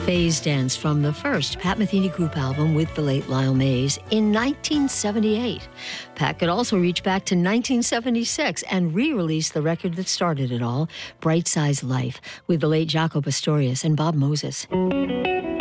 Phase Dance from the first Pat Metheny Group album with the late Lyle Mays in 1978. Pat could also reach back to 1976 and re-release the record that started it all, Bright Size Life, with the late Jaco Pastorius and Bob Moses.